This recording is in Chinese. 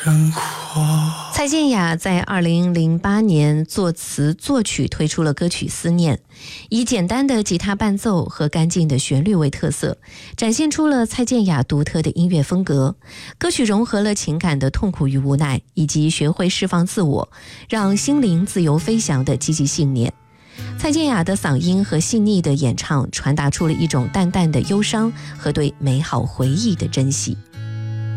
蔡健雅在2008年作词作曲推出了歌曲《思念》，以简单的吉他伴奏和干净的旋律为特色，展现出了蔡健雅独特的音乐风格。歌曲融合了情感的痛苦与无奈，以及学会释放自我，让心灵自由飞翔的积极信念。蔡健雅的嗓音和细腻的演唱传达出了一种淡淡的忧伤和对美好回忆的珍惜。